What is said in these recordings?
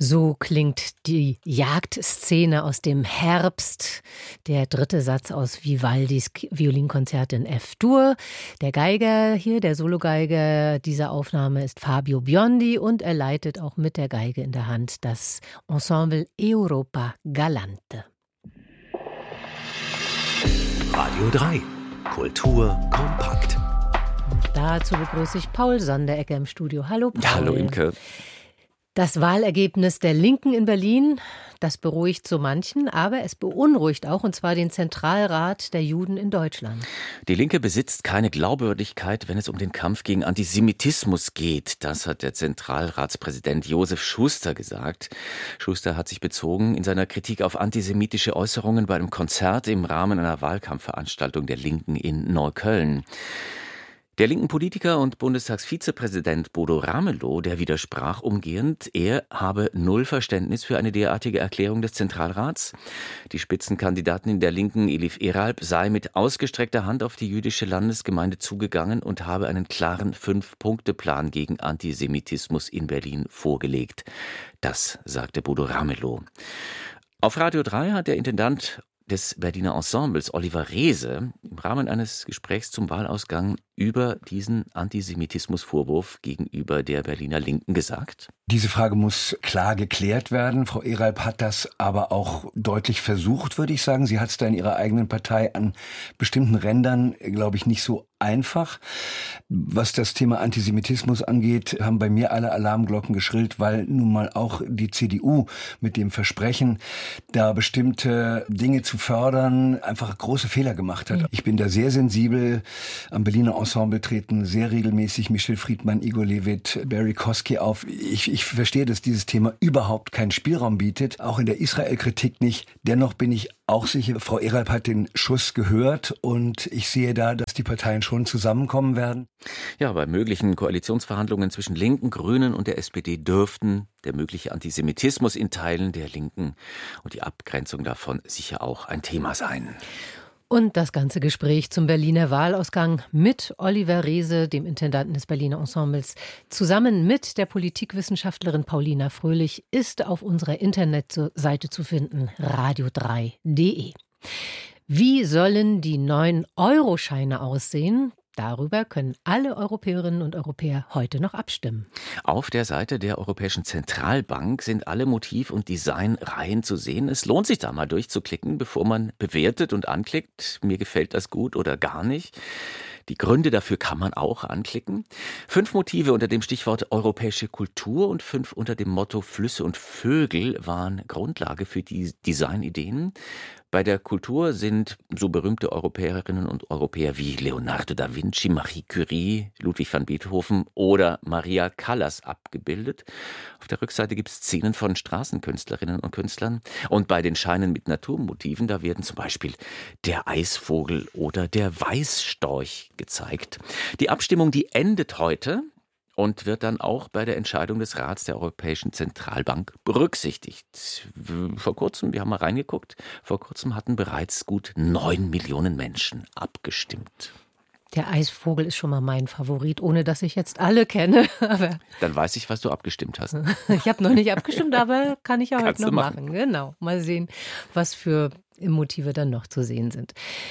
So klingt die Jagdszene aus dem Herbst, der dritte Satz aus Vivaldis Violinkonzert in F-Dur. Der Geiger hier, der Sologeiger dieser Aufnahme ist Fabio Biondi und er leitet auch mit der Geige in der Hand das Ensemble Europa Galante. Radio 3, Kultur kompakt. Und dazu begrüße ich Paul Sonderegger im Studio. Hallo Paul. Ja, hallo Imke. Das Wahlergebnis der Linken in Berlin, das beruhigt so manchen, aber es beunruhigt auch, und zwar den Zentralrat der Juden in Deutschland. Die Linke besitzt keine Glaubwürdigkeit, wenn es um den Kampf gegen Antisemitismus geht. Das hat der Zentralratspräsident Josef Schuster gesagt. Schuster hat sich bezogen in seiner Kritik auf antisemitische Äußerungen bei einem Konzert im Rahmen einer Wahlkampfveranstaltung der Linken in Neukölln. Der linken Politiker und Bundestagsvizepräsident Bodo Ramelow, der widersprach umgehend, er habe null Verständnis für eine derartige Erklärung des Zentralrats. Die Spitzenkandidatin der Linken, Elif Eralp, sei mit ausgestreckter Hand auf die jüdische Landesgemeinde zugegangen und habe einen klaren 5-Punkte-Plan gegen Antisemitismus in Berlin vorgelegt. Das sagte Bodo Ramelow. Auf Radio 3 hat der Intendant des Berliner Ensembles, Oliver Reese, im Rahmen eines Gesprächs zum Wahlausgang über diesen Antisemitismusvorwurf gegenüber der Berliner Linken gesagt. Diese Frage muss klar geklärt werden. Frau Eralp hat das aber auch deutlich versucht, würde ich sagen. Sie hat es da in ihrer eigenen Partei an bestimmten Rändern, glaube ich, nicht so einfach. Was das Thema Antisemitismus angeht, haben bei mir alle Alarmglocken geschrillt, weil nun mal auch die CDU mit dem Versprechen, da bestimmte Dinge zu fördern, einfach große Fehler gemacht hat. Ich bin da sehr sensibel. Am Berliner Ensemble treten sehr regelmäßig Michel Friedmann, Igor Levit, Barry Kosky auf. Ich verstehe, dass dieses Thema überhaupt keinen Spielraum bietet, auch in der Israel-Kritik nicht. Dennoch bin ich auch sicher, Frau Eralp hat den Schuss gehört und ich sehe da, dass die Parteien schon zusammenkommen werden. Ja, bei möglichen Koalitionsverhandlungen zwischen Linken, Grünen und der SPD dürften der mögliche Antisemitismus in Teilen der Linken und die Abgrenzung davon sicher auch ein Thema sein. Und das ganze Gespräch zum Berliner Wahlausgang mit Oliver Reese, dem Intendanten des Berliner Ensembles, zusammen mit der Politikwissenschaftlerin Paulina Fröhlich, ist auf unserer Internetseite zu finden, radio3.de. Wie sollen die neuen Euroscheine aussehen? Darüber können alle Europäerinnen und Europäer heute noch abstimmen. Auf der Seite der Europäischen Zentralbank sind alle Motiv- und Designreihen zu sehen. Es lohnt sich da mal durchzuklicken, bevor man bewertet und anklickt. Mir gefällt das gut oder gar nicht. Die Gründe dafür kann man auch anklicken. 5 Motive unter dem Stichwort europäische Kultur und 5 unter dem Motto Flüsse und Vögel waren Grundlage für die Designideen. Bei der Kultur sind so berühmte Europäerinnen und Europäer wie Leonardo da Vinci, Marie Curie, Ludwig van Beethoven oder Maria Callas abgebildet. Auf der Rückseite gibt es Szenen von Straßenkünstlerinnen und Künstlern. Und bei den Scheinen mit Naturmotiven, da werden zum Beispiel der Eisvogel oder der Weißstorch gezeigt. Die Abstimmung, die endet heute und wird dann auch bei der Entscheidung des Rats der Europäischen Zentralbank berücksichtigt. Vor kurzem, wir haben mal reingeguckt, vor kurzem hatten bereits gut 9 Millionen Menschen abgestimmt. Der Eisvogel ist schon mal mein Favorit, ohne dass ich jetzt alle kenne. Aber dann weiß ich, was du abgestimmt hast. Ich habe noch nicht abgestimmt, aber kann ich ja heute Kannst noch du machen. Genau, mal sehen, was für Motive dann noch zu sehen sind.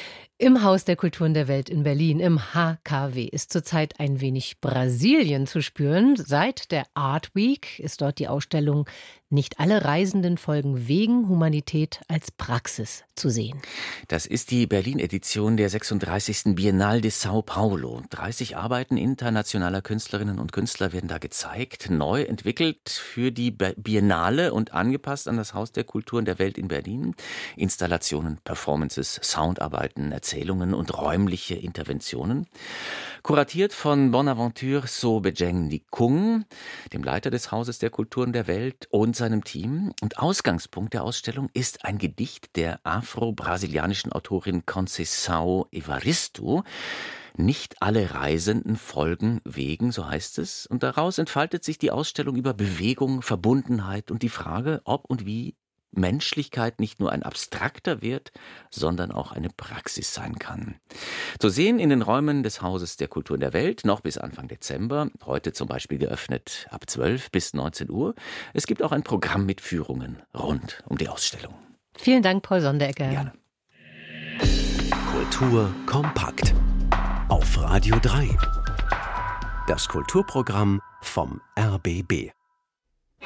Im Haus der Kulturen der Welt in Berlin, im HKW, ist zurzeit ein wenig Brasilien zu spüren. Seit der Art Week ist dort die Ausstellung Nicht alle Reisenden folgen Wegen, Humanität als Praxis zu sehen. Das ist die Berlin-Edition der 36. Biennale de São Paulo. 30 Arbeiten internationaler Künstlerinnen und Künstler werden da gezeigt, neu entwickelt für die Biennale und angepasst an das Haus der Kulturen der Welt in Berlin. Installationen, Performances, Soundarbeiten, Erzählungen und räumliche Interventionen. Kuratiert von Bonaventure Sobejeng Nikung, dem Leiter des Hauses der Kulturen der Welt und seinem Team. Und Ausgangspunkt der Ausstellung ist ein Gedicht der afro-brasilianischen Autorin Conceição Evaristo. Nicht alle Reisenden folgen Wegen, so heißt es. Und daraus entfaltet sich die Ausstellung über Bewegung, Verbundenheit und die Frage, ob und wie Menschlichkeit nicht nur ein abstrakter Wert, sondern auch eine Praxis sein kann. Zu sehen in den Räumen des Hauses der Kultur der Welt, noch bis Anfang Dezember, heute zum Beispiel geöffnet ab 12 bis 19 Uhr. Es gibt auch ein Programm mit Führungen rund um die Ausstellung. Vielen Dank, Paul Sonderegger. Gerne. Kultur kompakt. Auf Radio 3. Das Kulturprogramm vom RBB.